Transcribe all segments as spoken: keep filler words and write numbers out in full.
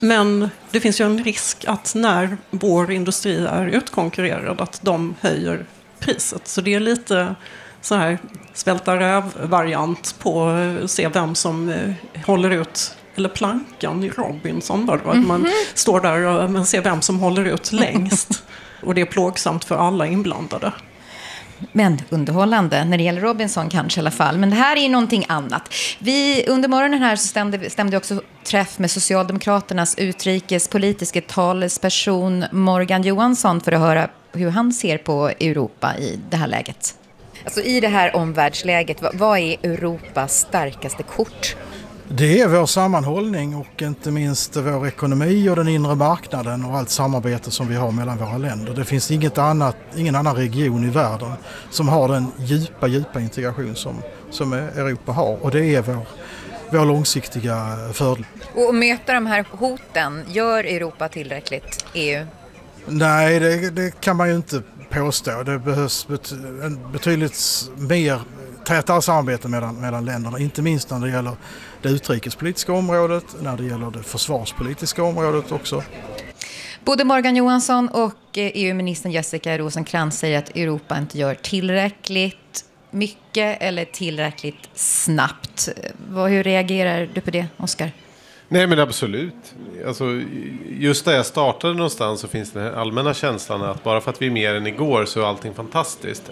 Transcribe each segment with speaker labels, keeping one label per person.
Speaker 1: Men det finns ju en risk att när vår industri är utkonkurrerad att de höjer priset. Så det är lite så här svälta räv-variant på att se vem som håller ut, eller plankan i Robinson var det, mm-hmm. Man står där och man ser vem som håller ut längst. Och det är plågsamt för alla inblandade.
Speaker 2: Men underhållande när det gäller Robinson kanske i alla fall. Men det här är ju någonting annat. Vi, under morgonen här så stämde, stämde också träff med Socialdemokraternas utrikespolitiska talesperson Morgan Johansson för att höra hur han ser på Europa i det här läget. Alltså i det här omvärldsläget, vad, vad är Europas starkaste kort?
Speaker 3: Det är vår sammanhållning och inte minst vår ekonomi och den inre marknaden och allt samarbete som vi har mellan våra länder. Det finns inget annat, ingen annan region i världen som har den djupa, djupa integration som, som Europa har. Och det är vår, vår långsiktiga fördel.
Speaker 2: Och att möta de här hoten, gör Europa tillräckligt, E U?
Speaker 3: Nej, det, det kan man ju inte påstå. Det behövs bet, en betydligt mer tätare samarbete mellan, mellan länderna, inte minst när det gäller det utrikespolitiska området, när det gäller det försvarspolitiska området också.
Speaker 2: Både Morgan Johansson och E U-ministern Jessica Rosencrantz säger att Europa inte gör tillräckligt mycket eller tillräckligt snabbt. Hur reagerar du på det, Oskar?
Speaker 4: Nej, men absolut. Alltså, just där jag startade någonstans så finns den här allmänna känslan att bara för att vi är mer än igår så är allting fantastiskt.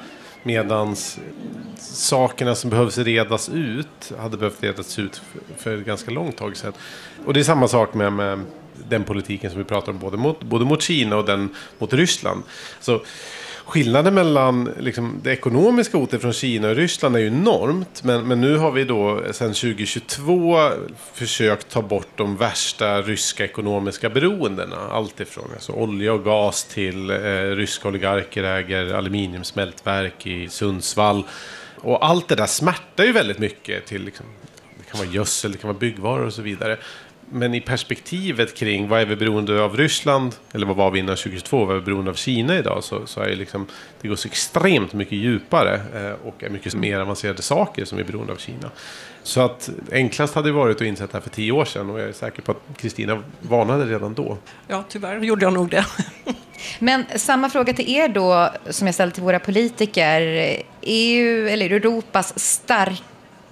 Speaker 4: Medans sakerna som behövs redas ut hade behövt redas ut för ett ganska långt tag sedan. Och det är samma sak med, med den politiken som vi pratar om både mot, både mot Kina och den mot Ryssland. Så skillnaden mellan liksom, det ekonomiska hotet från Kina och Ryssland är ju enormt. Men, men nu har vi då sedan tjugo tjugotvå försökt ta bort de värsta ryska ekonomiska beroendena. Allt ifrån alltså, olja och gas till eh, ryska oligarker äger aluminiumsmältverk i Sundsvall. Och allt det där smärtar ju väldigt mycket till liksom, det kan vara gödsel, det kan vara byggvaror och så vidare. Men i perspektivet kring vad är vi beroende av Ryssland, eller vad var vi innan tjugo tjugotvå, vad är vi beroende av Kina idag, så, så är det, liksom, det går så extremt mycket djupare eh, och är mycket mer avancerade saker som är beroende av Kina. Så att enklast hade det varit att insätta det här för tio år sedan och jag är säker på att Kristina varnade redan då.
Speaker 1: Ja, tyvärr gjorde jag nog det.
Speaker 2: Men samma fråga till er då som jag ställde till våra politiker. E U eller Europas starka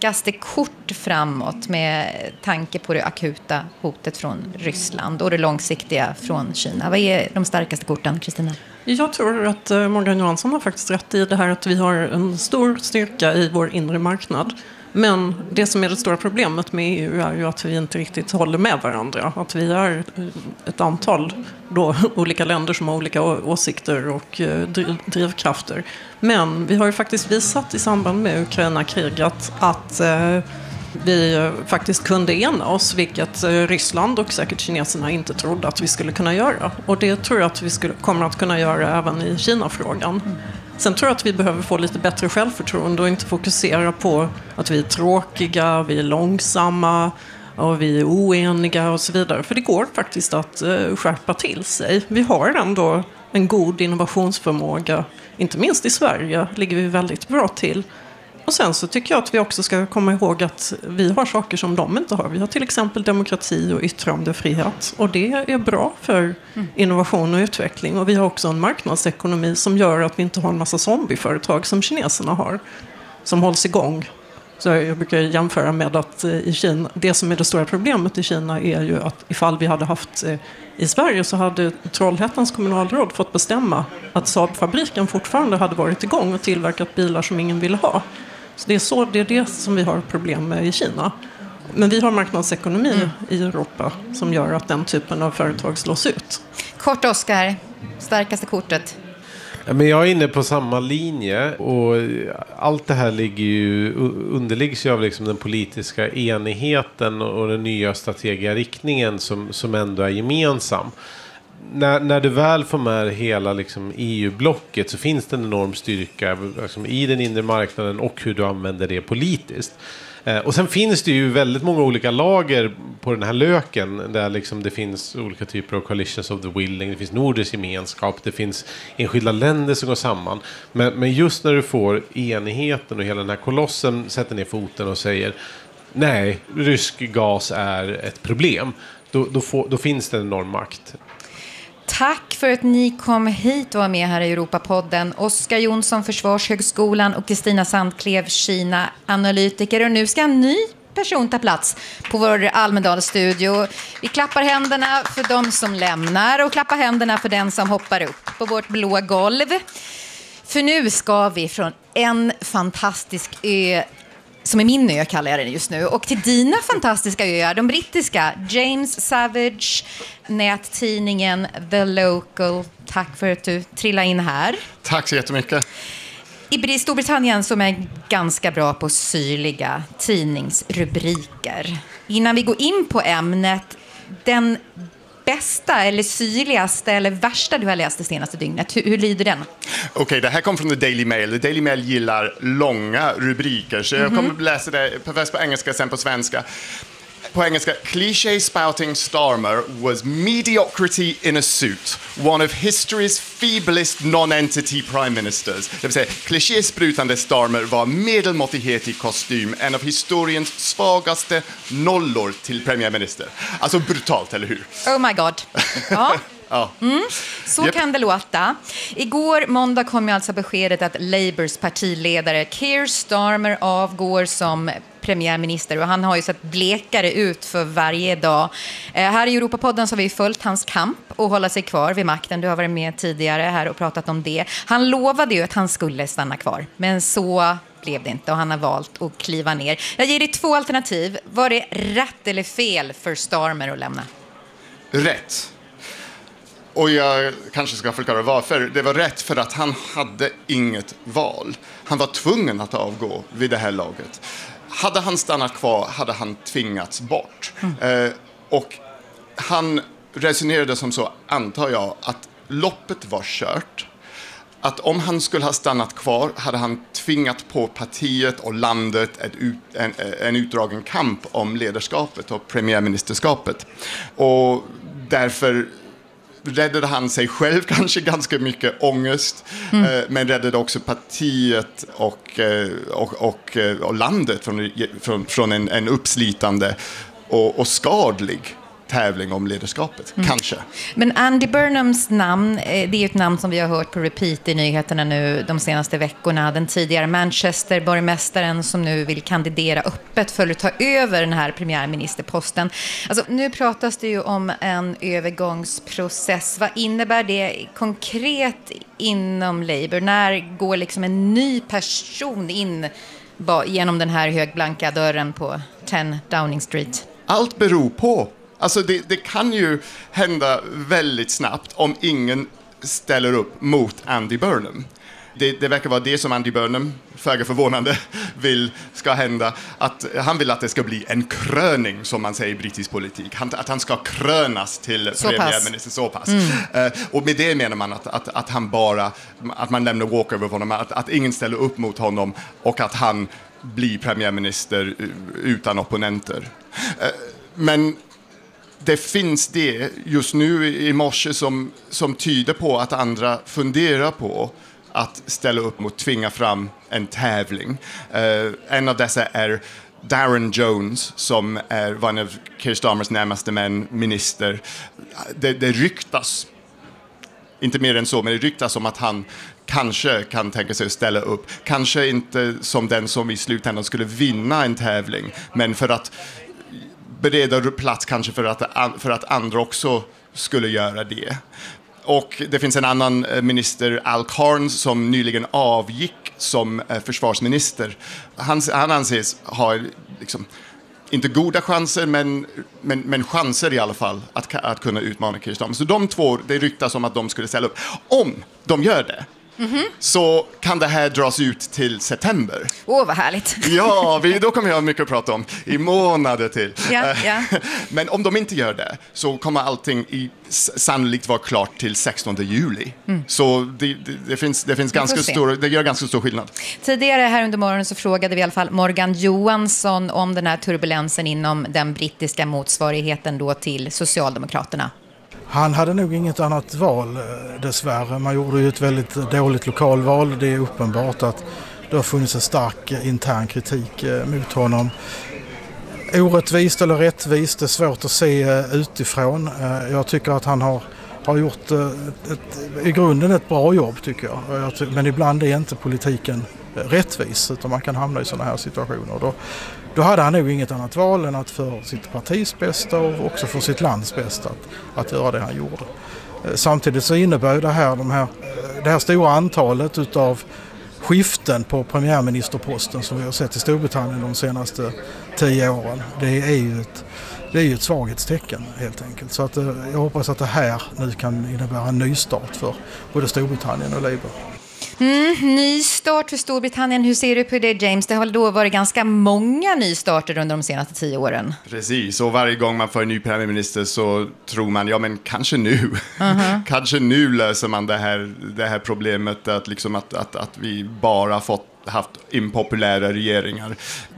Speaker 2: kort framåt med tanke på det akuta hotet från Ryssland och det långsiktiga från Kina. Vad är de starkaste korten, Kristina?
Speaker 1: Jag tror att Morgan Johansson har faktiskt rätt i det här att vi har en stor styrka i vår inre marknad. Men det som är det stora problemet med E U är ju att vi inte riktigt håller med varandra. Att vi är ett antal då, olika länder som har olika åsikter och drivkrafter. Men vi har ju faktiskt visat i samband med Ukraina-kriget att eh, vi faktiskt kunde ena oss, vilket Ryssland och säkert kineserna inte trodde att vi skulle kunna göra. Och det tror jag att vi skulle, kommer att kunna göra även i Kina-frågan. Sen tror jag att vi behöver få lite bättre självförtroende och inte fokusera på att vi är tråkiga, vi är långsamma och vi är oeniga och så vidare. För det går faktiskt att uh, skärpa till sig. Vi har ändå en god innovationsförmåga. Inte minst i Sverige ligger vi väldigt bra till. Och sen så tycker jag att vi också ska komma ihåg att vi har saker som de inte har. Vi har till exempel demokrati och yttrandefrihet. Och det är bra för innovation och utveckling. Och vi har också en marknadsekonomi som gör att vi inte har en massa zombieföretag som kineserna har. Som hålls igång. Så jag brukar jämföra med att i Kina, det som är det stora problemet i Kina är ju att ifall vi hade haft i Sverige så hade Trollhättans kommunalråd fått bestämma att Saab-fabriken fortfarande hade varit igång och tillverkat bilar som ingen ville ha. Så det är, så, det är det som vi har problem med i Kina. Men vi har marknadsekonomi mm. i Europa som gör att den typen av företag slås ut.
Speaker 2: Kort, Oskar, starkaste kortet.
Speaker 4: Men jag är inne på samma linje och allt det här ligger ju, underliggs ju av liksom den politiska enigheten och den nya strategiska riktningen som, som ändå är gemensam. När, när du väl får med hela liksom E U-blocket så finns det en enorm styrka liksom, i den inre marknaden och hur du använder det politiskt. Eh, och sen finns det ju väldigt många olika lager på den här löken där liksom det finns olika typer av coalitions of the willing, det finns nordisk gemenskap, det finns enskilda länder som går samman. Men, men just när du får enigheten och hela den här kolossen sätter ner foten och säger nej, rysk gas är ett problem. då, då, får, då finns det en enorm makt.
Speaker 2: Tack för att ni kom hit och var med här i Europapodden. Oskar Jonsson, Försvarshögskolan, och Kristina Sandklev, Kina-analytiker. Och nu ska en ny person ta plats på vår Almedalsstudio. Vi klappar händerna för de som lämnar och klappar händerna för den som hoppar upp på vårt blåa golv. För nu ska vi från en fantastisk ö, som är min ö kallar jag den just nu, och till dina fantastiska öar, de brittiska. James Savage, nättidningen The Local. Tack för att du trillade in här.
Speaker 5: Tack så jättemycket.
Speaker 2: I Storbritannien som är ganska bra på syrliga tidningsrubriker. Innan vi går in på ämnet, den bästa eller syrligaste eller värsta du har läst det senaste dygnet, hur, hur lyder den?
Speaker 5: Okej, okay, det här kommer från The Daily Mail. The Daily Mail gillar långa rubriker, så jag mm-hmm. kommer att läsa det först på engelska, sen på svenska. På engelska: cliché spouting Starmer was mediocrity in a suit, one of history's feeblest non-entity prime ministers. Det vill säga, klichésprutande Starmer var medelmåttighet i kostym, en av historiens svagaste nollor till premiärminister. Alltså brutalt, eller hur?
Speaker 2: Oh my god. Ja.
Speaker 5: Ja.
Speaker 2: Mm, så yep. kan det låta. Igår måndag kom ju alltså beskedet att Labours partiledare Keir Starmer avgår som premiärminister, och han har ju sett blekare ut för varje dag. Eh, här i Europapodden så har vi följt hans kamp och hålla sig kvar vid makten. Du har varit med tidigare här och pratat om det. Han lovade ju att han skulle stanna kvar, men så blev det inte och han har valt att kliva ner. Jag ger dig två alternativ. Var det rätt eller fel för Starmer att lämna?
Speaker 5: Rätt. Och jag kanske ska förklara varför. Det var rätt för att han hade inget val. Han var tvungen att avgå vid det här laget. Hade han stannat kvar hade han tvingats bort. Mm. Eh, och han resonerade som så, antar jag, att loppet var kört. Att om han skulle ha stannat kvar hade han tvingat på partiet och landet ett ut, en, en utdragen kamp om ledarskapet och premiärministerskapet. Och därför räddade han sig själv kanske ganska mycket ångest, mm. eh, men räddade också partiet och, eh, och, och, och landet från, från, från en, en uppslitande och, och skadlig tävling om ledarskapet, mm. kanske.
Speaker 2: Men Andy Burnhams namn, det är ju ett namn som vi har hört på repeat i nyheterna nu de senaste veckorna. Den tidigare Manchester-borgmästaren som nu vill kandidera öppet för att ta över den här premiärministerposten. Alltså, nu pratas det ju om en övergångsprocess. Vad innebär det konkret inom Labour? När går liksom en ny person in genom den här högblanka dörren på tio Downing Street?
Speaker 5: Allt beror på. Alltså det, det kan ju hända väldigt snabbt om ingen ställer upp mot Andy Burnham. Det, det verkar vara det som Andy Burnham, föga förvånande, vill ska hända. Att han vill att det ska bli en kröning, som man säger i brittisk politik. Han, att han ska krönas till
Speaker 2: så
Speaker 5: premiärminister så pass. Mm. Uh, och med det menar man att, att, att han bara, att man lämnar walkover på honom, att, att ingen ställer upp mot honom och att han blir premiärminister utan opponenter. Uh, men det finns det just nu i morse som, som tyder på att andra funderar på att ställa upp mot tvinga fram en tävling. Uh, en av dessa är Darren Jones, som är en av Keir Starmers närmaste män, minister. Det, det ryktas, inte mer än så, men det ryktas om att han kanske kan tänka sig att ställa upp. Kanske inte som den som i slutändan skulle vinna en tävling, men för att bereda plats kanske för att, för att andra också skulle göra det. Och det finns en annan minister, Al Carnes, som nyligen avgick som försvarsminister. Han, han anses ha liksom, inte goda chanser, men, men, men chanser i alla fall att, att kunna utmana Keir Starmer. Så de två, det ryktas om att de skulle ställa upp. Om de gör det, mm-hmm. så kan det här dras ut till september.
Speaker 2: Åh, oh, vad härligt.
Speaker 5: Ja, vi, då kommer jag ha mycket att prata om i månader till.
Speaker 2: Ja, ja.
Speaker 5: Men om de inte gör det så kommer allting i, sannolikt vara klart till sextonde juli. Mm. Så det, det, det finns, det finns ganska stor, det gör ganska stor skillnad.
Speaker 2: Tidigare här under morgonen så frågade vi i alla fall Morgan Johansson om den här turbulensen inom den brittiska motsvarigheten då till Socialdemokraterna.
Speaker 3: Han hade nog inget annat val, dessvärre. Man gjorde ju ett väldigt dåligt lokalval. Det är uppenbart att det har funnits en stark intern kritik mot honom. orättvist eller rättvist, det är svårt att se utifrån. Jag tycker att han har, har gjort ett, ett, i grunden ett bra jobb tycker jag. jag tycker, men ibland är inte politiken rättvis utan man kan hamna i sådana här situationer. Då, då hade han nog inget annat val än att för sitt partis bästa och också för sitt lands bästa att, att göra det han gjorde. Samtidigt så innebär det här, de här, det här stora antalet utav skiften på premiärministerposten som vi har sett i Storbritannien de senaste tio åren. Det är ju ett, det är ju ett svaghetstecken helt enkelt. Så att, jag hoppas att det här nu kan innebära en ny start för både Storbritannien och Labour.
Speaker 2: Mm, ny start för Storbritannien. Hur ser du på det, James? Det har då varit ganska många nystarter under de senaste tio åren.
Speaker 5: Precis, och varje gång man får en ny premiärminister så tror man, ja men kanske nu. Uh-huh. kanske nu löser man det här, det här problemet att, liksom att, att, att vi bara fått haft impopulära regeringar.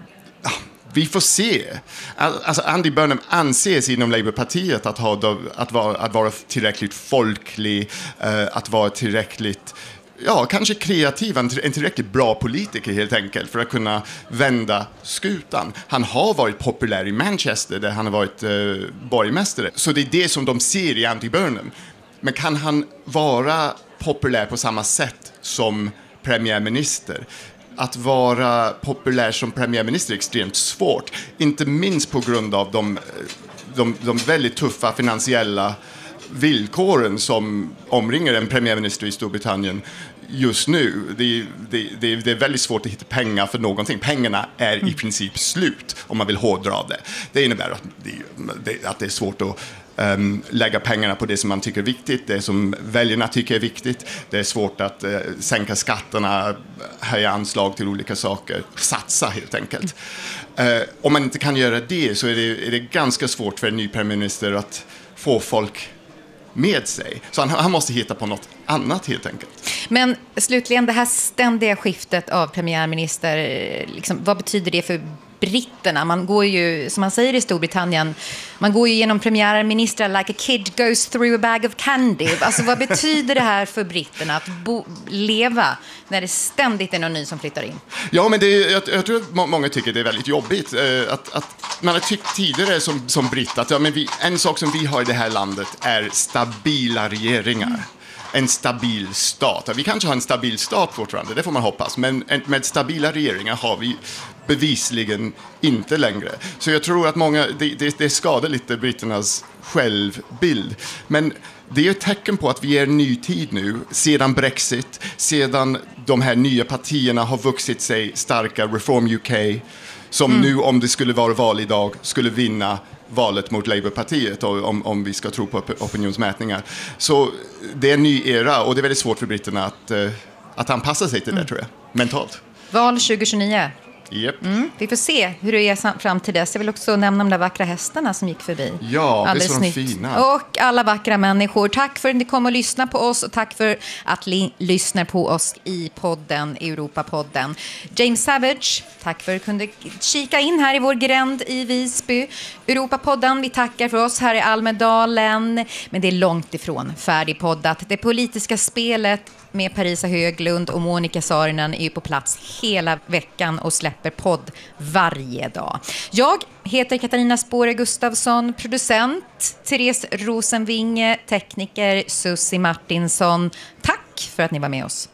Speaker 5: Vi får se. Alltså Andy Burnham anses inom Labourpartiet att, ha, att, vara, att vara tillräckligt folklig, att vara tillräckligt... Ja, kanske kreativ, en tillräckligt bra politiker helt enkelt för att kunna vända skutan. Han har varit populär i Manchester där han har varit eh, borgmästare. Så det är det som de ser i Andy Burnham. Men kan han vara populär på samma sätt som premiärminister? Att vara populär som premiärminister är extremt svårt. Inte minst på grund av de, de, de väldigt tuffa finansiella villkoren som omringar en premiärminister i Storbritannien just nu. Det, det, det, det är väldigt svårt att hitta pengar för någonting. Pengarna är mm. i princip slut om man vill hårdra det. Det innebär att det, det, att det är svårt att um, lägga pengarna på det som man tycker är viktigt, det som väljarna tycker är viktigt. Det är svårt att uh, sänka skatterna, höja anslag till olika saker, satsa helt enkelt. Uh, om man inte kan göra det så är det, är det ganska svårt för en ny premiärminister att få folk med sig. Så han, han måste hitta på något annat helt enkelt.
Speaker 2: Men slutligen det här ständiga skiftet av premiärminister, liksom, vad betyder det för britterna? Man går ju, som man säger i Storbritannien, man går ju genom premiärministrar like a kid goes through a bag of candy. Alltså vad betyder det här för britterna att bo, leva när det ständigt är någon ny som flyttar in?
Speaker 5: Ja, men det är, jag, jag tror att många tycker det är väldigt jobbigt. Eh, att, att man har tyckt tidigare som, som britt att ja, men vi, en sak som vi har i det här landet är stabila regeringar. Mm. En stabil stat. Vi kanske har en stabil stat fortfarande, det får man hoppas. Men med stabila regeringar har vi bevisligen inte längre. Så jag tror att många, det, det, det skadar lite britternas självbild. Men det är ett tecken på att vi är en ny tid nu. Sedan Brexit, sedan de här nya partierna har vuxit sig starka, Reform U K, som mm. nu om det skulle vara val idag skulle vinna valet mot Labourpartiet om, om vi ska tro på opinionsmätningar. Så det är en ny era och det är väldigt svårt för britterna att, att anpassa sig till det, mm. tror jag, mentalt.
Speaker 2: Val tjugo tjugonio.
Speaker 5: Yep.
Speaker 2: Mm, vi får se hur det är fram till dess. Jag vill också nämna de där vackra hästarna som gick förbi.
Speaker 5: Ja,
Speaker 2: alldeles
Speaker 5: det är så de fina.
Speaker 2: Och alla vackra människor. Tack för att ni kom och lyssna på oss och tack för att ni lyssnar på oss i podden, Europapodden. James Savage, tack för att du kunde kika in här i vår gränd i Visby. Europapodden, vi tackar för oss här i Almedalen. Men det är långt ifrån färdigpoddat. Det politiska spelet med Parisa Höglund och Monica Saarinen är ju på plats hela veckan och släpper podd varje dag. Jag heter Katarina Spåre Gustafsson, producent Therese Rosenvinge, tekniker Susie Martinsson. Tack för att ni var med oss.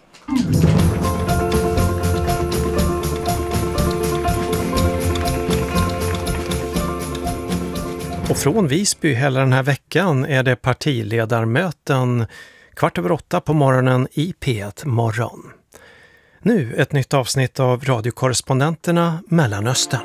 Speaker 6: Och från Visby hela den här veckan är det partiledarmöten kvart över åtta på morgonen i P ett Morgon. Nu ett nytt avsnitt av radiokorrespondenterna Mellanöstern.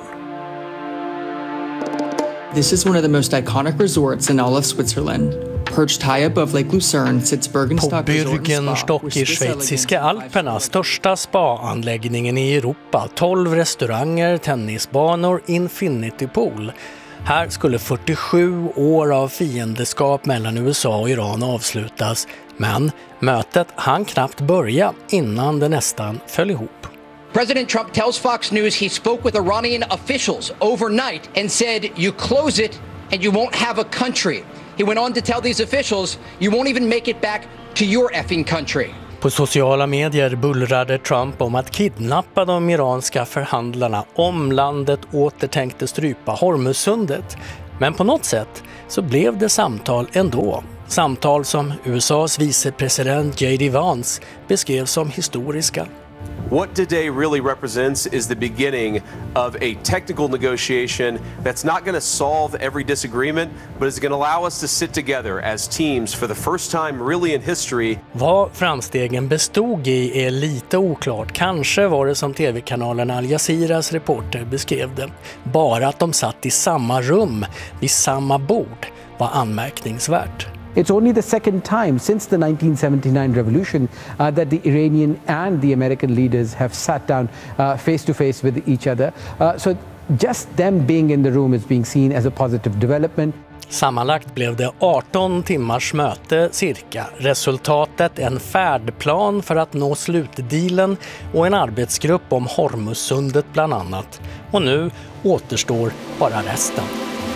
Speaker 7: This is one of the most iconic resorts in all of Switzerland. Perched high above Lake Lucerne sits Bergenstock Resort and Spa.
Speaker 8: På Bürgenstock i schweiziska Alperna, största spa-anläggningen i Europa. tolv restauranger, tennisbanor, infinity pool. Här skulle fyrtiosju år av fiendeskap mellan U S A och Iran avslutas, men mötet hann knappt börja innan det nästan föll ihop.
Speaker 9: President Trump tells Fox News he spoke with Iranian officials overnight and said, you close it and you won't have a country. He went on to tell these officials, you won't even make it back to your effing country.
Speaker 8: På sociala medier bullrade Trump om att kidnappa de iranska förhandlarna om landet åter tänkte strypa Hormuzsundet. Men på något sätt så blev det samtal ändå. Samtal som U S A:s vicepresident J D Vance beskrev som historiska.
Speaker 10: What today really represents is the beginning of a technical negotiation that's not going to solve every disagreement, but is going to allow us to sit together as teams for the first time really in history.
Speaker 8: Vad framstegen bestod i är lite oklart. Kanske var det som tv-kanalen Al Jazeeras reporter beskrev det. Bara att de satt i samma rum, vid samma bord, var anmärkningsvärt.
Speaker 11: It's only the second time since the nineteen seventy-nine revolution uh, that the Iranian and the American leaders have sat down uh, face to face with each other. Uh, so just them being in the room is being seen as a positive development.
Speaker 8: Sammanlagt blev det arton timmars möte cirka. Resultatet en färdplan för att nå slutdealen och en arbetsgrupp om Hormuzsundet bland annat. Och nu återstår bara resten.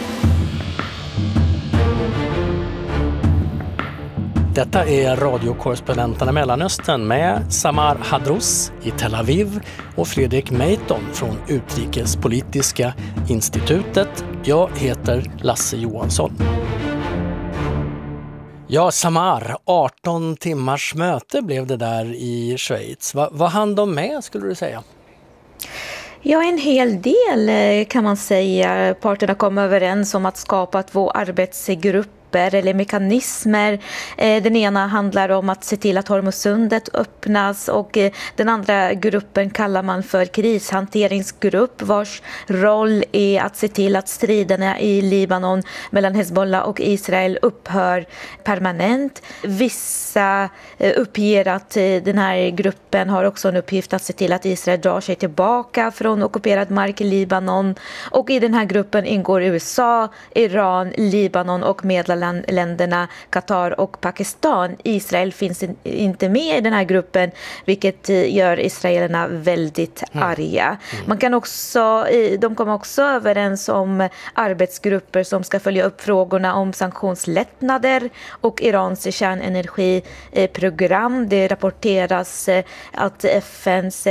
Speaker 8: Detta är radiokorrespondenterna Mellanöstern med Samar Hadrous i Tel Aviv och Fredrik Meiton från Utrikespolitiska institutet. Jag heter Lasse Johansson. Ja, Samar, arton timmars möte blev det där i Schweiz. Va, vad hann de med, skulle du säga?
Speaker 12: Ja, en hel del kan man säga. Parterna kom överens om att skapa två arbetsgrupper eller mekanismer. Den ena handlar om att se till att Hormuzsundet öppnas och den andra gruppen kallar man för krishanteringsgrupp, vars roll är att se till att striderna i Libanon mellan Hezbollah och Israel upphör permanent. Vissa uppger att den här gruppen har också en uppgift att se till att Israel drar sig tillbaka från ockuperad mark i Libanon, och i den här gruppen ingår U S A, Iran, Libanon och Medelhavsländerna Qatar och Pakistan. Israel finns inte med i den här gruppen, vilket gör israelerna väldigt arga. Mm. Man kan också, de kommer också överens om arbetsgrupper som ska följa upp frågorna om sanktionslättnader och Irans kärnenergiprogram. Det rapporteras att F N:s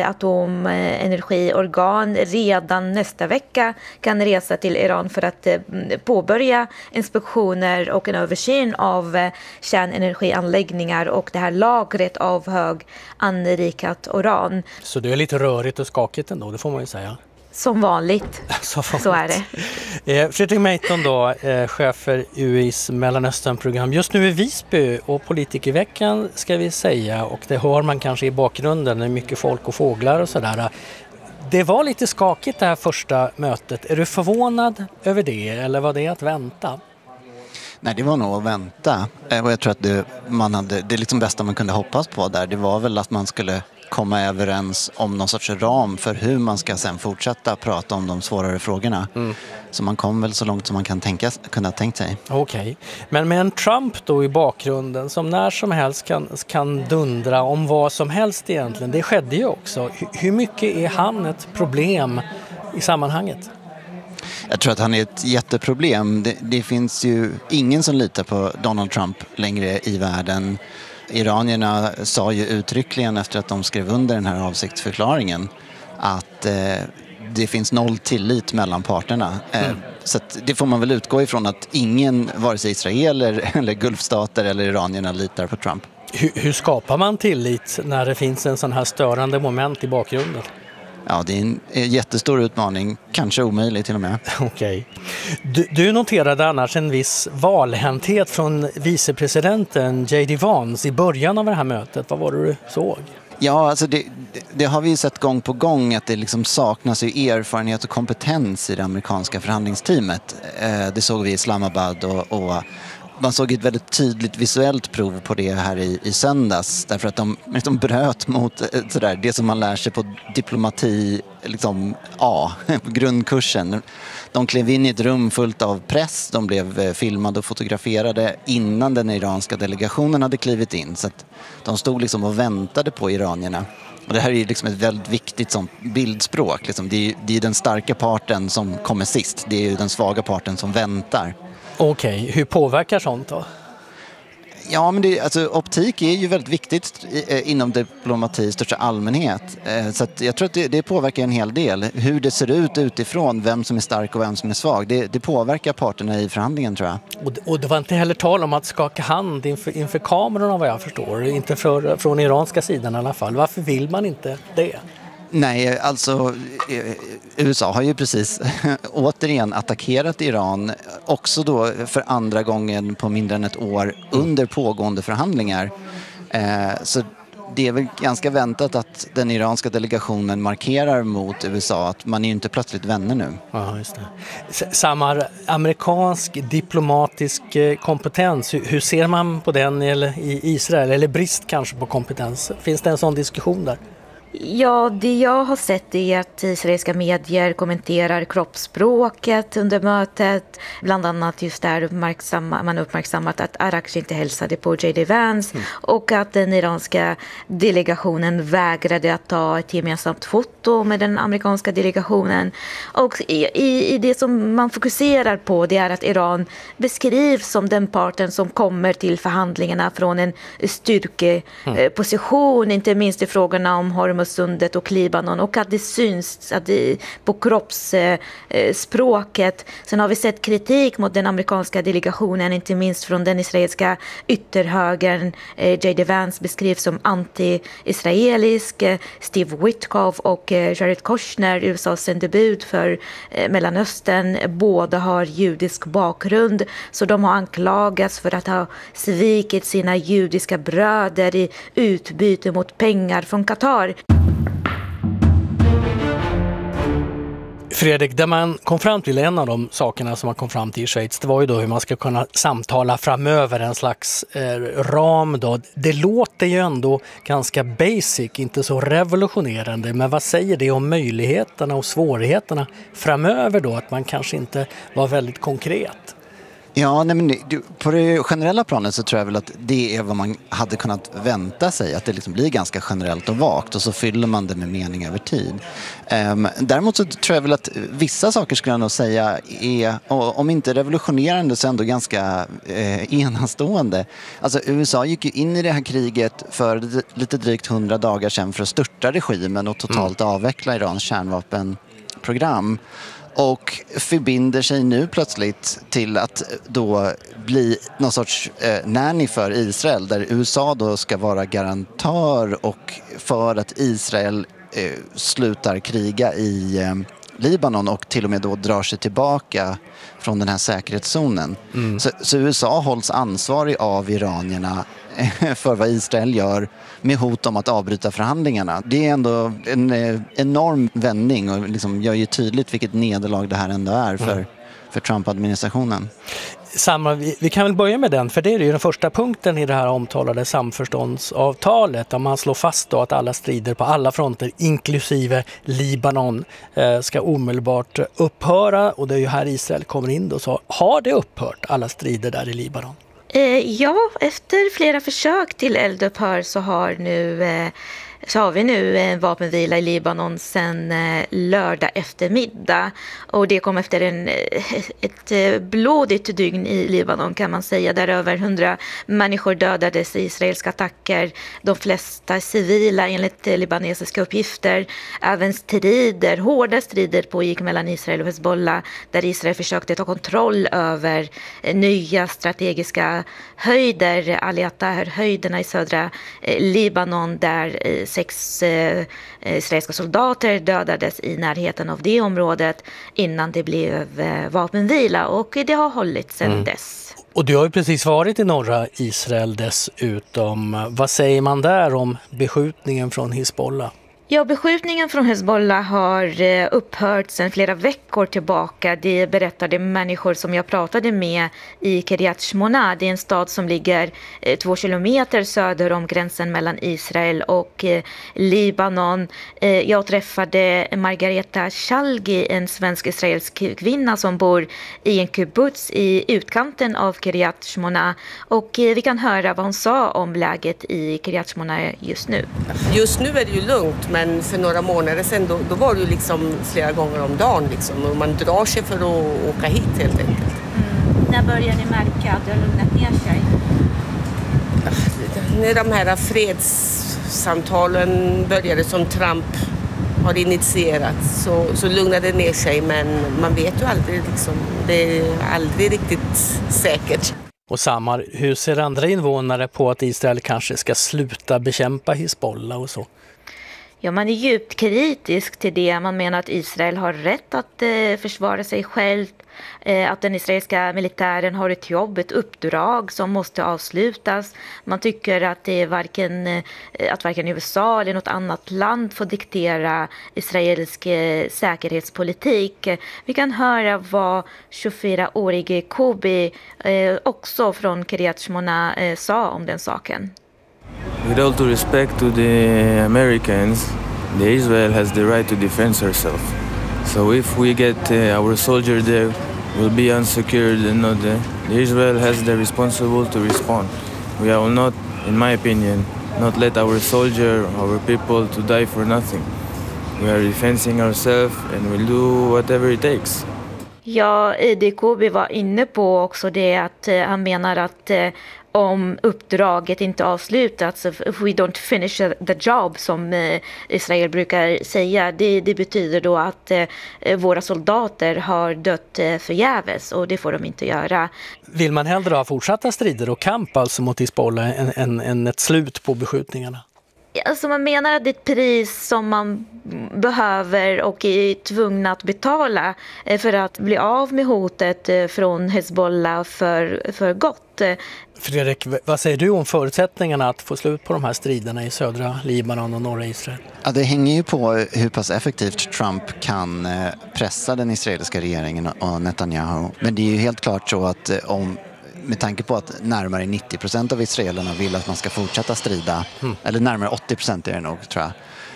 Speaker 12: atomenergiorgan redan nästa vecka kan resa till Iran för att påbörja inspektioner och en översyn av kärnenergianläggningar och det här lagret av hög anrikat uran.
Speaker 8: Så det är lite rörigt och skakigt ändå, det får man ju säga.
Speaker 12: Som vanligt, så, så är det.
Speaker 8: Eh, Fredrik Meiton då, eh, chef för U I:s Mellanösternprogram. Just nu i Visby och politikerveckan ska vi säga, och det hör man kanske i bakgrunden, det är mycket folk och fåglar och sådär. Det var lite skakigt det här första mötet. Är du förvånad över det, eller var det att vänta?
Speaker 13: Nej, det var nog att vänta. Och jag tror att det, man hade, det liksom bästa man kunde hoppas på där, det var väl att man skulle komma överens om någon sorts ram för hur man ska sen fortsätta prata om de svårare frågorna. Mm. Så man kom väl så långt som man kan tänka, kunna tänkt sig.
Speaker 8: Okej, okay. Men med en Trump då i bakgrunden som när som helst kan, kan dundra om vad som helst egentligen, det skedde ju också. H- hur mycket är han ett problem i sammanhanget?
Speaker 13: Jag tror att han är ett jätteproblem. Det, det finns ju ingen som litar på Donald Trump längre i världen. Iranierna sa ju uttryckligen efter att de skrev under den här avsiktsförklaringen att eh, det finns noll tillit mellan parterna. Eh, mm. Så att det får man väl utgå ifrån att ingen, vare sig israeler eller gulfstater eller iranierna, litar på Trump.
Speaker 8: Hur, hur skapar man tillit när det finns en sån här störande moment i bakgrunden?
Speaker 13: Ja, det är en jättestor utmaning, kanske omöjlig till och med.
Speaker 8: Okej. Du, du noterade annars en viss valhänthet från vicepresidenten J D Vance i början av det här mötet. Vad var det du såg?
Speaker 13: Ja, alltså det, det, det har vi ju sett gång på gång att det liksom saknas ju erfarenhet och kompetens i det amerikanska förhandlingsteamet. Eh, det såg vi i Islamabad och, och man såg ett väldigt tydligt visuellt prov på det här i, i söndags, därför att de, de bröt mot sådär, det som man lär sig på diplomati liksom A, på grundkursen. De klev in i ett rum fullt av press, de blev filmade och fotograferade innan den iranska delegationen hade klivit in, så att de stod liksom och väntade på iranierna. Och det här är ju liksom ett väldigt viktigt sånt bildspråk. Liksom. Det är ju det är den starka parten som kommer sist, det är ju den svaga parten som väntar.
Speaker 8: Okej, hur påverkar sånt då?
Speaker 13: Ja, men det, alltså, optik är ju väldigt viktigt i, inom diplomati i största allmänhet. Eh, så att jag tror att det, det påverkar en hel del. Hur det ser ut utifrån, vem som är stark och vem som är svag. Det, det påverkar parterna i förhandlingen, tror jag.
Speaker 8: Och det, och det var inte heller tal om att skaka hand inför, inför kamerorna, vad jag förstår. Inte för, från iranska sidan i alla fall. Varför vill man inte det?
Speaker 13: Nej, alltså U S A har ju precis återigen attackerat Iran, också då för andra gången på mindre än ett år under pågående förhandlingar. Eh, så det är väl ganska väntat att den iranska delegationen markerar mot U S A att man är ju inte plötsligt vänner nu.
Speaker 8: Ja, just det. Samma amerikansk diplomatisk kompetens, hur, hur ser man på den i Israel? Eller brist kanske på kompetens? Finns det en sån diskussion där?
Speaker 12: Ja, det jag har sett är att israeliska medier kommenterar kroppsspråket under mötet. Bland annat just där uppmärksamma, man uppmärksammat att Arakchi inte hälsade på J D Vance mm. och att den iranska delegationen vägrade att ta ett gemensamt foto med den amerikanska delegationen. Och i, i, i det som man fokuserar på, det är att Iran beskrivs som den parten som kommer till förhandlingarna från en styrkeposition, mm. inte minst i frågorna om Hormuz sundet och Libanon, och att det syns att det, på kroppsspråket. Sen har vi sett kritik mot den amerikanska delegationen, inte minst från den israeliska ytterhögern. J D Vance beskrivs som anti-israelisk. Steve Witkoff och Jared Kushner, U S A:s sändebud för Mellanöstern, båda har judisk bakgrund, så de har anklagats för att ha svikit sina judiska bröder i utbyte mot pengar från Qatar.
Speaker 8: Fredrik, där man kom fram till en av de sakerna som man kom fram till i Schweiz, det var ju då hur man ska kunna samtala framöver, en slags eh, ram då. Det låter ju ändå ganska basic, inte så revolutionerande, men vad säger det om möjligheterna och svårigheterna framöver då, att man kanske inte var väldigt konkret?
Speaker 13: Ja, nej, men på det generella planet så tror jag väl att det är vad man hade kunnat vänta sig, att det liksom blir ganska generellt och vagt och så fyller man det med mening över tid. Um, däremot så tror jag väl att vissa saker skulle jag nog säga är, om inte revolutionerande så ändå ganska eh, enastående. Alltså U S A gick ju in i det här kriget för lite drygt hundra dagar sedan för att störta regimen och totalt mm. avveckla Irans kärnvapenprogram. Och förbinder sig nu plötsligt till att då bli någon sorts eh, nanny för Israel, där U S A då ska vara garantör och för att Israel eh, slutar kriga i eh, Libanon och till och med då drar sig tillbaka från den här säkerhetszonen. Mm. Så, så U S A hålls ansvarig av iranierna för vad Israel gör med hot om att avbryta förhandlingarna. Det är ändå en eh, enorm vändning och liksom gör ju tydligt vilket nederlag det här ändå är för, mm. för Trump-administrationen.
Speaker 8: Samma, vi, vi kan väl börja med den, för det är ju den första punkten i det här omtalade samförståndsavtalet, där man slår fast då att alla strider på alla fronter, inklusive Libanon, eh, ska omedelbart upphöra, och det är ju här Israel kommer in då. Så har det upphört, alla strider där i Libanon?
Speaker 12: Ja, efter flera försök till eldupphör så har nu eh, så har vi nu en vapenvila i Libanon sedan lördag eftermiddag, och det kom efter en, ett blodigt dygn i Libanon kan man säga, där över hundra människor dödades i israeliska attacker, de flesta civila enligt libanesiska uppgifter. Även strider, hårda strider pågick mellan Israel och Hezbollah, där Israel försökte ta kontroll över nya strategiska höjder, Al-Attahar-höjderna i södra Libanon, där sex eh, israeliska soldater dödades i närheten av det området innan det blev eh, vapenvila, och det har hållit sedan mm. dess.
Speaker 8: Och du har ju precis varit i norra Israel dessutom. Vad säger man där om beskjutningen från Hezbollah?
Speaker 12: Ja, beskjutningen från Hezbollah har upphört sedan flera veckor tillbaka. Det berättade människor som jag pratade med i Kiryat Shmona. Det är en stad som ligger två kilometer söder om gränsen mellan Israel och Libanon. Jag träffade Margareta Shalgi, en svensk-israelsk kvinna som bor i en kibbutz i utkanten av Kiryat Shmona. Och vi kan höra vad hon sa om läget i Kiryat Shmona just nu.
Speaker 14: Just nu är det ju lugnt. Men för några månader sedan då, då var det ju liksom flera gånger om dagen liksom, och man drar sig för att åka hit helt enkelt.
Speaker 12: Mm. När börjar ni märka att det har lugnat ner sig?
Speaker 14: när de här fredssamtalen började som Trump har initierat så, så lugnade det ner sig, men man vet ju aldrig liksom, det är aldrig riktigt säkert.
Speaker 8: Och Samar, hur ser andra invånare på att Israel kanske ska sluta bekämpa Hizbollah och så?
Speaker 12: Ja, man är djupt kritisk till det. Man menar att Israel har rätt att eh, försvara sig själv. Eh, att den israeliska militären har ett jobb, ett uppdrag som måste avslutas. Man tycker att, det är varken, eh, att varken U S A eller något annat land får diktera israelisk eh, säkerhetspolitik. Vi kan höra vad tjugofyraårige Kobi eh, också från Kiryat Shmona eh, sa om den saken.
Speaker 15: With all due respect to the Americans, the Israel has the right to defend herself. So if we get uh, our soldier there, will be unsecured and not there. The Israel has the responsible to respond. We will not, in my opinion, not let our soldier, our people to die for nothing. We are defending ourselves and we'll do whatever it takes.
Speaker 12: Ja, det Kobi var inne på också det att eh, han menar att eh, om uppdraget inte avslutats, if we don't finish the job som eh, Israel brukar säga, det, det betyder då att eh, våra soldater har dött eh, förgäves och det får de inte göra.
Speaker 8: Vill man hellre ha fortsatta strider och kamp alltså mot Hizbollah än, än, än ett slut på beskjutningarna?
Speaker 12: Alltså man menar att det är ett pris som man behöver och är tvungna att betala för att bli av med hotet från Hezbollah för, för gott.
Speaker 8: Fredrik, vad säger du om förutsättningarna att få slut på de här striderna i södra Libanon och norra Israel?
Speaker 13: Ja, det hänger ju på hur pass effektivt Trump kan pressa den israeliska regeringen och Netanyahu. Men det är ju helt klart så att om med tanke på att närmare nittio procent av israelerna vill att man ska fortsätta strida, mm. eller närmare åttio procent är det nog tror jag,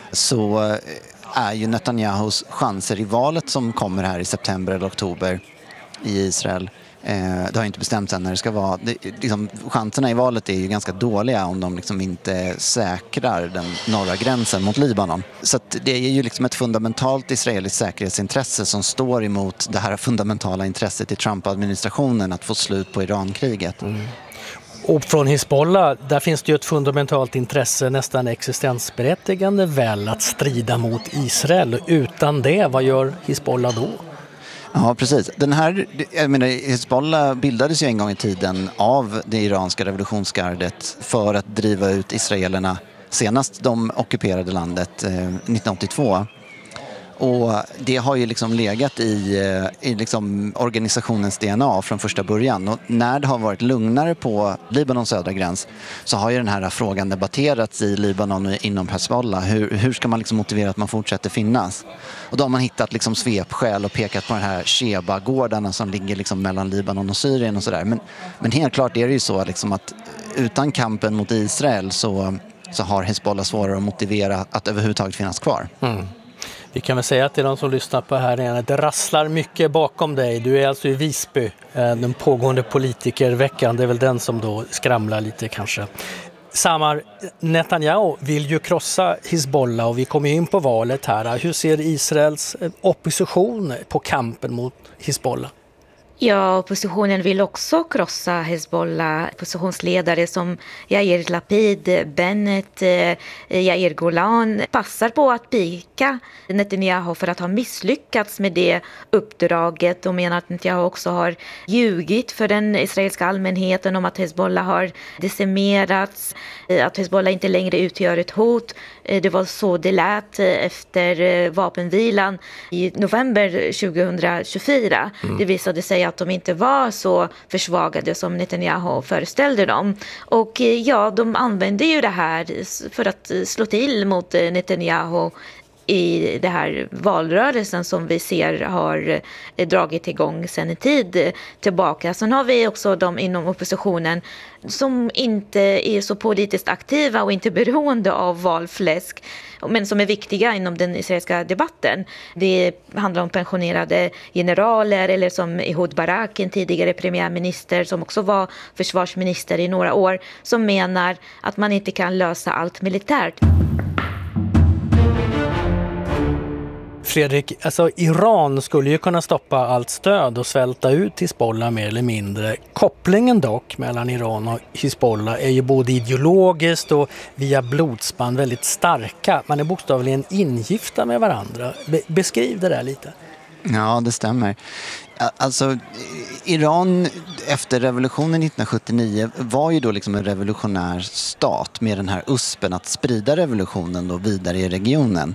Speaker 13: så är ju Netanyahus chanser i valet som kommer här i september eller oktober i Israel, eh, det har inte bestämt än när det ska vara, det, liksom, chanserna i valet är ju ganska dåliga om de liksom inte säkrar den norra gränsen mot Libanon. Så att det är ju liksom ett fundamentalt israeliskt säkerhetsintresse som står emot det här fundamentala intresset i Trump-administrationen att få slut på Irankriget. Mm.
Speaker 8: Och från Hizbollah, där finns det ju ett fundamentalt intresse, nästan existensberättigande väl, att strida mot Israel. Utan det, vad gör Hizbollah då?
Speaker 13: Ja, precis. Den här, jag menar, Hizbollah bildades ju en gång i tiden av det iranska revolutionsgardet för att driva ut israelerna, senast de ockuperade landet eh, nittonhundraåttiotvå. Och det har ju liksom legat i, i liksom organisationens D N A från första början. Och när det har varit lugnare på Libanons södra gräns så har ju den här frågan debatterats i Libanon och inom Hezbollah. Hur, hur ska man liksom motivera att man fortsätter finnas? Och då har man hittat liksom svepskäl och pekat på den här Sheba-gårdarna som ligger liksom mellan Libanon och Syrien och sådär. Men, men helt klart är det ju så liksom att utan kampen mot Israel så, så har Hezbollah svårare att motivera att överhuvudtaget finnas kvar.
Speaker 8: Mm. Vi kan väl säga till de som lyssnar på här igen att det rasslar mycket bakom dig. Du är alltså i Visby, den pågående politikerveckan. Det är väl den som då skramlar lite kanske. Samar, Netanyahu vill ju krossa Hizbollah och vi kommer in på valet här. Hur ser Israels opposition på kampen mot Hizbollah?
Speaker 12: Ja, oppositionen vill också krossa Hezbollah. Oppositionsledare som Yair Lapid, Bennett, Yair Golan passar på att pika Netanyahu för att ha misslyckats med det uppdraget och menar att Netanyahu också har ljugit för den israeliska allmänheten om att Hezbollah har decimerats, att Hezbollah inte längre utgör ett hot. Det var så det lät efter vapenvilan i november tjugohundratjugofyra. Mm. Det visade sig att de inte var så försvagade som Netanyahu föreställde dem. Och ja, de använde ju det här för att slå till mot Netanyahu i det här valrörelsen som vi ser har dragit igång sedan en tid tillbaka. Sen har vi också de inom oppositionen som inte är så politiskt aktiva och inte beroende av valfläsk, men som är viktiga inom den israeliska debatten. Det handlar om pensionerade generaler eller som Ehud Barak, en tidigare premiärminister som också var försvarsminister i några år, som menar att man inte kan lösa allt militärt.
Speaker 8: Fredrik, alltså Iran skulle ju kunna stoppa allt stöd och svälta ut Hizbollah mer eller mindre. Kopplingen dock mellan Iran och Hizbollah är ju både ideologiskt och via blodsband väldigt starka. Man är bokstavligen ingifta med varandra. Be- beskriv det där lite.
Speaker 13: Ja, det stämmer. Alltså, Iran efter revolutionen nittonhundrasjuttionio var ju då liksom en revolutionär stat med den här uspen att sprida revolutionen då vidare i regionen.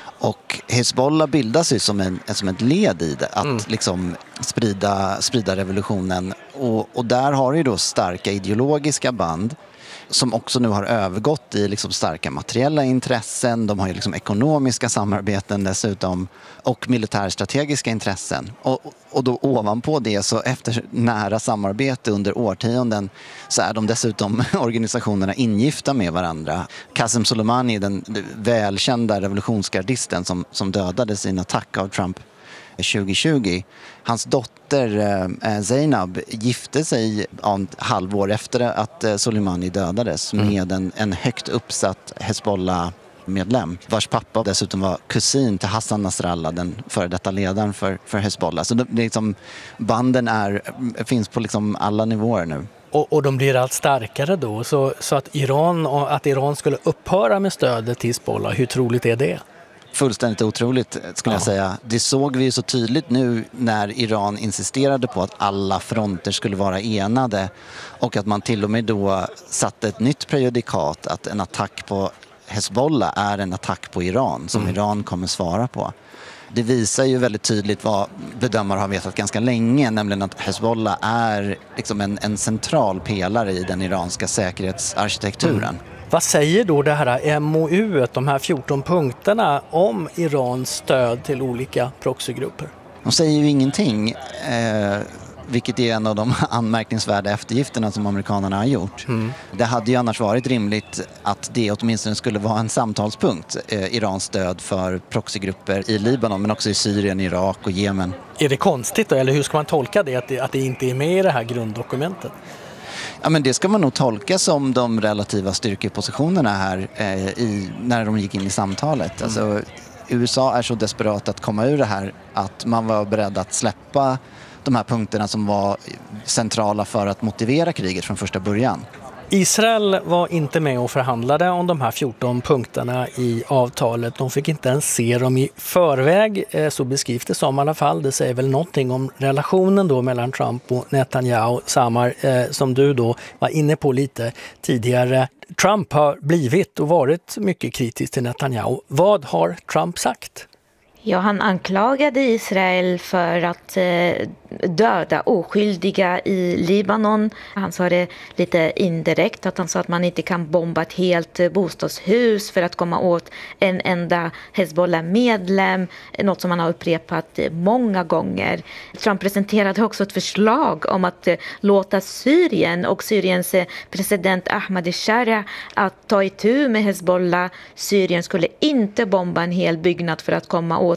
Speaker 13: Och Hezbollah bildas ju som, en, som ett led i det, att mm. liksom sprida, sprida revolutionen. Och, och där har ju då starka ideologiska band som också nu har övergått i liksom starka materiella intressen. De har ju liksom ekonomiska samarbeten dessutom och militärstrategiska intressen. Och, och då ovanpå det, så efter nära samarbete under årtionden, så är de dessutom organisationerna ingifta med varandra. Qasem Soleimani, den välkända revolutionsgardisten som, som dödades i en attack av Trump tjugo tjugo. Hans dotter eh, Zainab gifte sig en halvår efter att eh, Soleimani dödades mm. med en, en högt uppsatt Hezbollah-medlem, vars pappa dessutom var kusin till Hassan Nasrallah, den före detta ledaren för, för Hezbollah. Så det, det liksom, banden är, finns på liksom alla nivåer nu.
Speaker 8: Och, och de blir allt starkare då, så, så att, Iran, att Iran skulle upphöra med stödet till Hezbollah, hur troligt är det?
Speaker 13: Fullständigt otroligt skulle ja. jag säga. Det såg vi ju så tydligt nu när Iran insisterade på att alla fronter skulle vara enade och att man till och med då satte ett nytt prejudikat att en attack på Hezbollah är en attack på Iran som mm. Iran kommer svara på. Det visar ju väldigt tydligt vad bedömare har vetat ganska länge, nämligen att Hezbollah är liksom en, en central pelare i den iranska säkerhetsarkitekturen. Mm.
Speaker 8: Vad säger då det här M O U, de här fjorton punkterna om Irans stöd till olika proxygrupper?
Speaker 13: De säger ju ingenting, eh, vilket är en av de anmärkningsvärda eftergifterna som amerikanerna har gjort. Mm. Det hade ju annars varit rimligt att det åtminstone skulle vara en samtalspunkt, eh, Irans stöd för proxygrupper i Libanon men också i Syrien, Irak och Jemen.
Speaker 8: Är det konstigt då, eller hur ska man tolka det att, det att det inte är med i det här grunddokumentet?
Speaker 13: Ja, men det ska man nog tolka som de relativa styrkepositionerna här eh, i, när de gick in i samtalet. Mm. Alltså, U S A är så desperat att komma ur det här att man var beredd att släppa de här punkterna som var centrala för att motivera kriget från första början.
Speaker 8: Israel var inte med och förhandlade om de här fjorton punkterna i avtalet. De fick inte ens se dem i förväg, så beskrivs det som i alla fall. Det säger väl någonting om relationen då mellan Trump och Netanyahu, Samar, eh, som du då var inne på lite tidigare. Trump har blivit och varit mycket kritisk till Netanyahu. Vad har Trump sagt?
Speaker 12: Ja, han anklagade Israel för att eh, döda oskyldiga i Libanon. Han sa det lite indirekt, att han sa att man inte kan bomba ett helt bostadshus för att komma åt en enda Hezbollah-medlem. Något som han har upprepat många gånger. Trump presenterade också ett förslag om att eh, låta Syrien och Syriens eh, president Ahmadinejad att ta itu med Hezbollah. Syrien skulle inte bomba en hel byggnad för att komma åt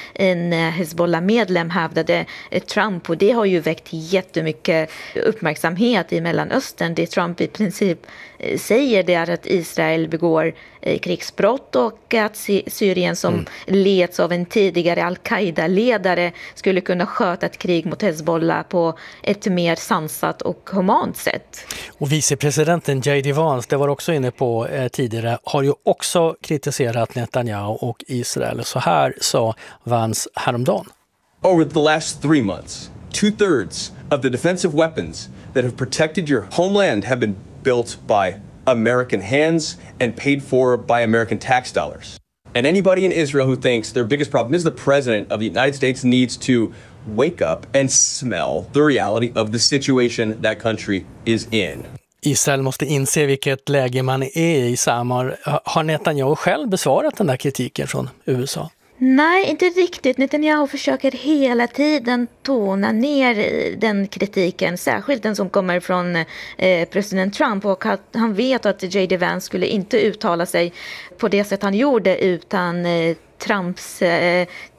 Speaker 12: en Hezbollah-medlem, hävdade Trump, och det har ju väckt jättemycket uppmärksamhet i Mellanöstern. Det Trump i princip säger det är att Israel begår krigsbrott och att Syrien som mm. leds av en tidigare al-Qaida-ledare skulle kunna sköta ett krig mot Hezbollah på ett mer sansat och humant sätt.
Speaker 8: Och vicepresidenten J D Vance, det var också inne på eh, tidigare, har ju också kritiserat Netanyahu och Israel. Så här sa Vance häromdagen.
Speaker 16: Over the last three months, two-thirds of the defensive weapons that have protected your homeland have been built by American hands and paid for by American tax dollars. And anybody in Israel who thinks their biggest problem is the president of the United States needs to wake up and smell the reality of the situation that country is in.
Speaker 8: Israel måste inse vilket läge man är i, Samar. Har Netanyahu själv besvarat den där kritiken från U S A?
Speaker 12: Nej, inte riktigt. Netanyahu försöker hela tiden tona ner den kritiken, särskilt den som kommer från eh, president Trump, och att han vet att J D Vance skulle inte uttala sig på det sätt han gjorde utan eh, Trumps eh,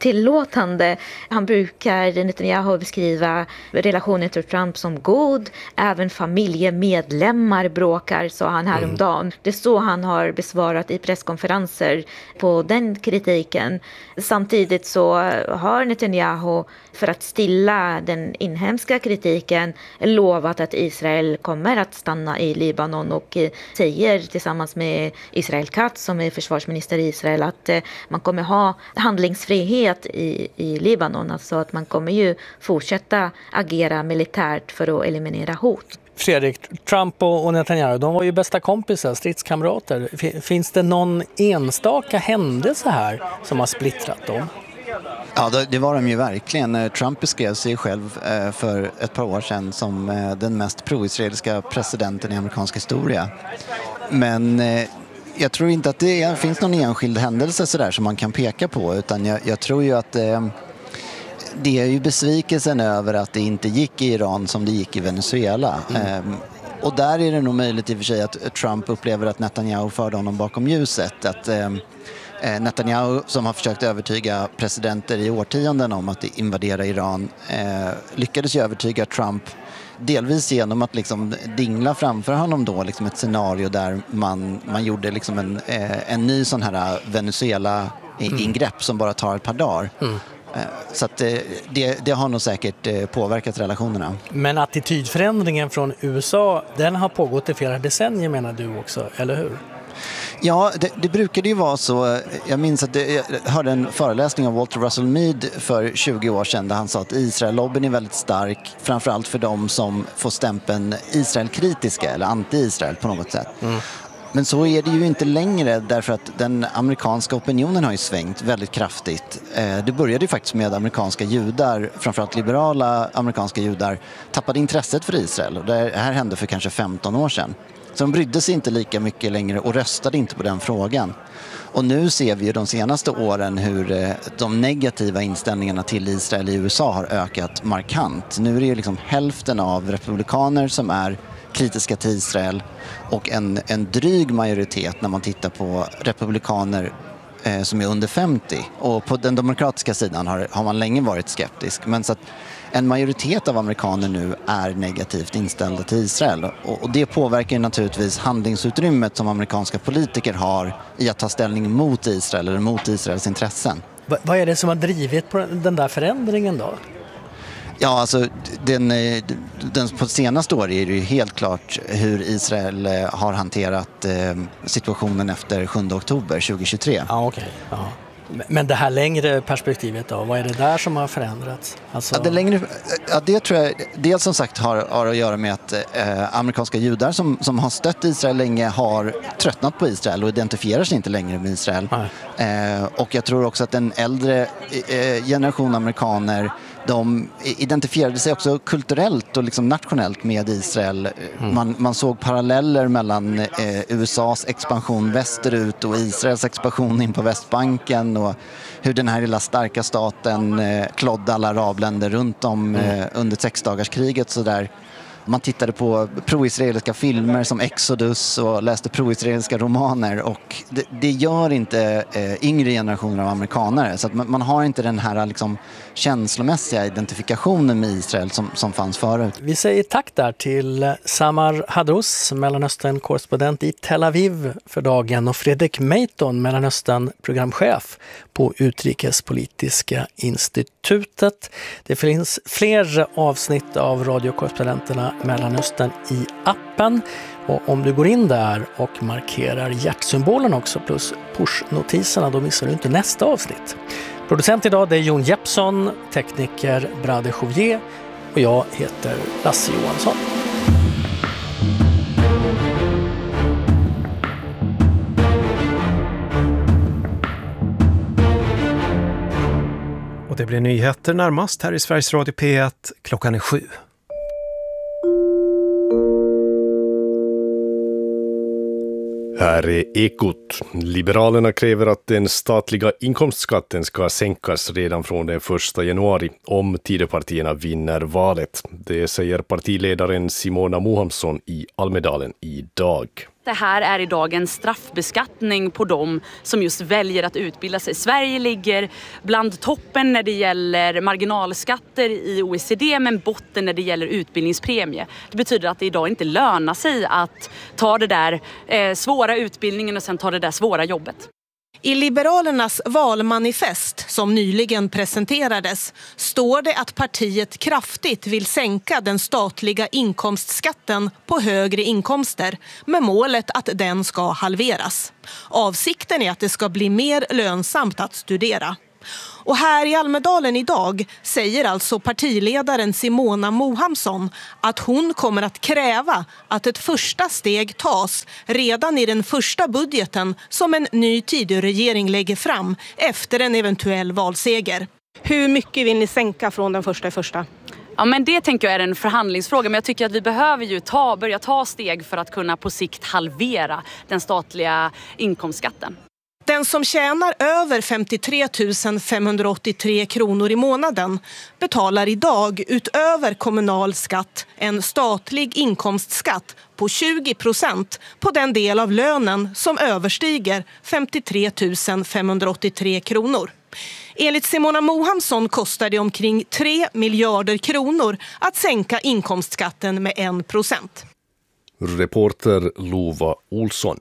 Speaker 12: tillåtande. Han brukar, Netanyahu, beskriva relationen till Trump som god. Även familjemedlemmar bråkar, sa han häromdagen. Mm. Det är så han har besvarat i presskonferenser på den kritiken. Samtidigt så har Netanyahu, för att stilla den inhemska kritiken, lovat att Israel kommer att stanna i Libanon och säger tillsammans med Israel Katz, som är försvarsminister i Israel, att man kommer ha handlingsfrihet i, i Libanon. Alltså att man kommer ju fortsätta agera militärt för att eliminera hot.
Speaker 8: Fredrik, Trump och Netanyahu, de var ju bästa kompisar, stridskamrater. Finns det någon enstaka händelse här som har splittrat dem?
Speaker 13: Ja, det var de ju verkligen. Trump beskrev sig själv för ett par år sedan som den mest pro-israeliska presidenten i amerikansk historia. Men jag tror inte att det finns någon enskild händelse så där som man kan peka på, utan jag, jag tror ju att det, det är ju besvikelsen över att det inte gick i Iran som det gick i Venezuela. Mm. Och där är det nog möjligt i och för sig att Trump upplever att Netanyahu förde honom bakom ljuset. Att Netanyahu, som har försökt övertyga presidenter i årtionden om att invadera Iran, lyckades ju övertyga Trump delvis genom att liksom dingla framför honom då liksom ett scenario där man, man gjorde liksom en, en ny sån här Venezuela-ingrepp mm. som bara tar ett par dagar. Mm. Så att det, det har nog säkert påverkat relationerna.
Speaker 8: Men attitydförändringen från U S A, den har pågått i flera decennier, menar du också, eller hur?
Speaker 13: Ja, det, det brukade ju vara så. Jag minns att det, jag hörde en föreläsning av Walter Russell Mead för tjugo år sedan där han sa att Israel-lobbyn är väldigt stark, framförallt för de som får stämpeln Israel-kritiska eller anti-Israel på något sätt. Mm. Men så är det ju inte längre, därför att den amerikanska opinionen har ju svängt väldigt kraftigt. Det började ju faktiskt med amerikanska judar, framförallt liberala amerikanska judar, tappade intresset för Israel. Och det här hände för kanske femton år sedan. Så de brydde sig inte lika mycket längre och röstade inte på den frågan. Och nu ser vi ju de senaste åren hur de negativa inställningarna till Israel i U S A har ökat markant. Nu är det ju liksom hälften av republikaner som är kritiska till Israel och en, en dryg majoritet när man tittar på republikaner eh, som är under femtio. Och på den demokratiska sidan har, har man länge varit skeptisk. Men så att en majoritet av amerikaner nu är negativt inställda till Israel. Och, och det påverkar naturligtvis handlingsutrymmet som amerikanska politiker har i att ta ställning mot Israel eller mot Israels intressen.
Speaker 8: Va, vad är det som har drivit på den där förändringen då?
Speaker 13: Ja, alltså den, den, på senaste år är det ju helt klart hur Israel har hanterat eh, situationen efter sjunde oktober tjugohundratjugotre.
Speaker 8: Ja, okej. Okay. Ja. Men det här längre perspektivet då, vad är det där som har förändrats? Alltså...
Speaker 13: Ja, det, längre, ja, det tror jag dels som sagt har, har att göra med att eh, amerikanska judar som, som har stött Israel länge har tröttnat på Israel och identifierar sig inte längre med Israel. Eh, och jag tror också att en äldre eh, generation amerikaner, de identifierade sig också kulturellt och liksom nationellt med Israel. Mm. Man, man såg paralleller mellan eh, U S A:s expansion västerut och Israels expansion in på Västbanken och hur den här lilla starka staten eh, klodde alla arabländer runt om eh, under sexdagarskriget så där. Man tittade på pro-israeliska filmer som Exodus och läste pro-israeliska romaner och det, det gör inte eh, yngre generationer av amerikanare så att man, man har inte den här liksom, känslomässiga identifikationen med Israel som, som fanns förut.
Speaker 8: Vi säger tack där till Samar Hadrous, Mellanöstern-korrespondent i Tel Aviv för dagen, och Fredrik Meiton, Mellanöstern-programchef på Utrikespolitiska institutet. Det finns fler avsnitt av radiokorrespondenterna Mellanöstern i appen, och om du går in där och markerar hjärtsymbolen också plus push-notiserna, då missar du inte nästa avsnitt. Producent idag det är Jon Jeppsson, tekniker Brade Jouvier och jag heter Lasse Johansson.
Speaker 6: Och det blir nyheter närmast här i Sveriges Radio P ett. Klockan är sju.
Speaker 17: Här är Ekot. Liberalerna kräver att den statliga inkomstskatten ska sänkas redan från den första januari om Tidöpartierna vinner valet. Det säger partiledaren Simona Mohamsson i Almedalen idag.
Speaker 18: Det här är idag en straffbeskattning på dem som just väljer att utbilda sig. Sverige ligger bland toppen när det gäller marginalskatter i O E C D, men botten när det gäller utbildningspremie. Det betyder att det idag inte lönar sig att ta det där eh, svåra utbildningen och sen ta det där svåra jobbet.
Speaker 19: I Liberalernas valmanifest som nyligen presenterades står det att partiet kraftigt vill sänka den statliga inkomstskatten på högre inkomster med målet att den ska halveras. Avsikten är att det ska bli mer lönsamt att studera. Och här i Almedalen idag säger alltså partiledaren Simona Mohamsson att hon kommer att kräva att ett första steg tas redan i den första budgeten som en ny Tidöregering lägger fram efter en eventuell valseger. Hur mycket vill ni sänka från den första i första?
Speaker 18: Ja, men det tänker jag är en förhandlingsfråga, men jag tycker att vi behöver ju ta, börja ta steg för att kunna på sikt halvera den statliga inkomstskatten.
Speaker 19: Den som tjänar över femtiotre tusen femhundraåttiotre kronor i månaden betalar idag utöver kommunal skatt en statlig inkomstskatt på tjugo procent på den del av lönen som överstiger femtiotre tusen femhundraåttiotre kronor. Enligt Simona Mohamsson kostar det omkring tre miljarder kronor att sänka inkomstskatten med en procent.
Speaker 17: Reporter Lova Olsson.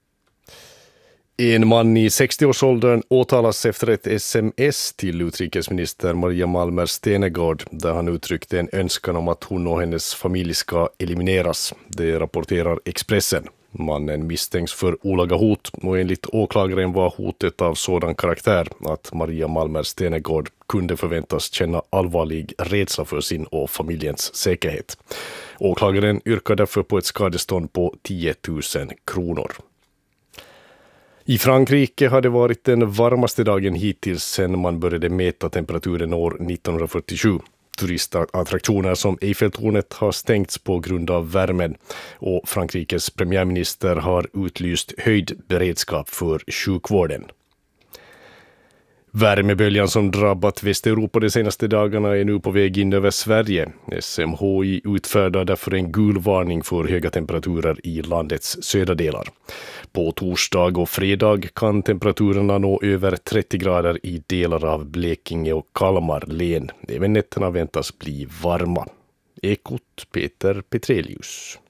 Speaker 17: En man i sextioårsåldern åtalas efter ett sms till utrikesminister Maria Malmer Stenergard där han uttryckte en önskan om att hon och hennes familj ska elimineras. Det rapporterar Expressen. Mannen misstänks för olaga hot och enligt åklagaren var hotet av sådan karaktär att Maria Malmer Stenergard kunde förväntas känna allvarlig rädsla för sin och familjens säkerhet. Åklagaren yrkar därför på ett skadestånd på tio tusen kronor. I Frankrike har det varit den varmaste dagen hittills sedan man började mäta temperaturen år nittonhundrafyrtiosju. Turistattraktioner som Eiffeltornet har stängts på grund av värmen och Frankrikes premiärminister har utlyst höjd beredskap för sjukvården. Värmeböljan som drabbat Västeuropa de senaste dagarna är nu på väg in över Sverige. S M H I utfärdar därför en gul varning för höga temperaturer i landets södra delar. På torsdag och fredag kan temperaturerna nå över trettio grader i delar av Blekinge och Kalmar län. Även nätterna väntas bli varma. Ekot Peter Petrelius.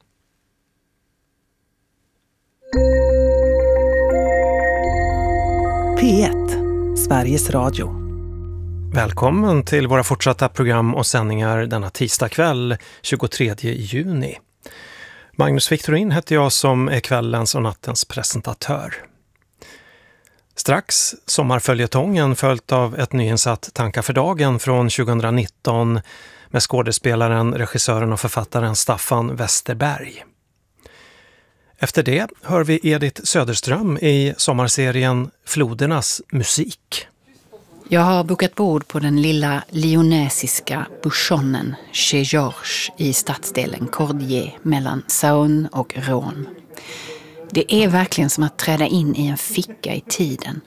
Speaker 20: P ett. Sveriges Radio.
Speaker 6: Välkommen till våra fortsatta program och sändningar denna tisdag kväll tjugotredje juni. Magnus Victorin heter jag som är kvällens och nattens presentatör. Strax sommarföljetongen följt av ett nyinsatt Tankar för dagen från tjugonitton med skådespelaren, regissören och författaren Staffan Westerberg. Efter det hör vi Edith Söderström i sommarserien Flodernas musik.
Speaker 21: Jag har bokat bord på den lilla lyonesiska bouchonen chez Georges i stadsdelen Cordier mellan Saône och Rhône. Det är verkligen som att träda in i en ficka i tiden.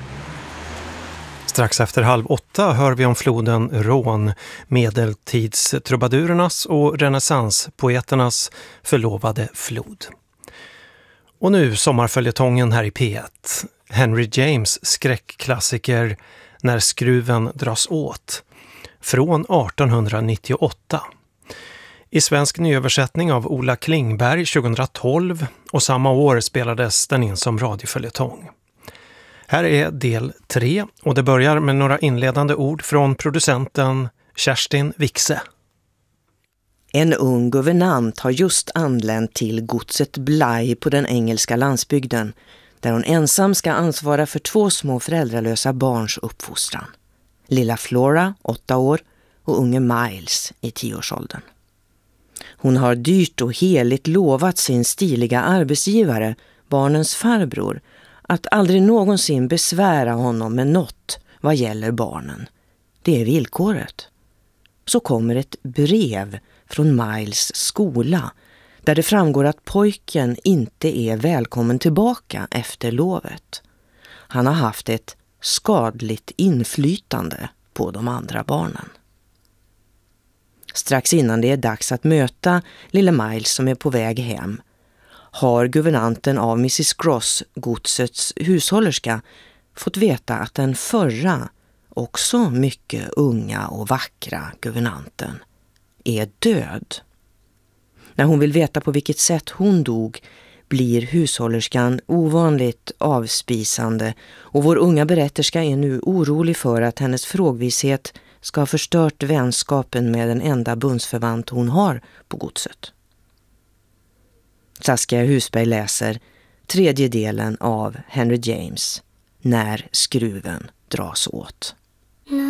Speaker 6: Strax efter halv åtta hör vi om floden Rhône, medeltidstrubadurernas och renässanspoeternas förlovade flod. Och nu sommarföljetongen här i P ett. Henry James skräckklassiker När skruven dras åt från artonhundranittioåtta. I svensk nyöversättning av Ola Klingberg tjugotolv och samma år spelades den in som radioföljetong. Här är del tre och det börjar med några inledande ord från producenten Kerstin Wixe.
Speaker 22: En ung guvernant har just anlänt till godset Bly på den engelska landsbygden, där hon ensam ska ansvara för två små föräldralösa barns uppfostran. Lilla Flora, åtta år, och unge Miles i tioårsåldern. Hon har dyrt och heligt lovat sin stiliga arbetsgivare, barnens farbror, att aldrig någonsin besvära honom med något vad gäller barnen. Det är villkoret. Så kommer ett brev från Miles skola där det framgår att pojken inte är välkommen tillbaka efter lovet. Han har haft ett skadligt inflytande på de andra barnen. Strax innan det är dags att möta lille Miles som är på väg hem har guvernanten av missus Gross, godsets hushållerska, fått veta att den förra, också mycket unga och vackra guvernanten, är död. När hon vill veta på vilket sätt hon dog blir hushållerskan ovanligt avspisande och vår unga berätterska är nu orolig för att hennes frågvishet ska ha förstört vänskapen med den enda bundsförvant hon har på godset. Saskia Husberg läser tredje delen av Henry James, När skruven dras åt.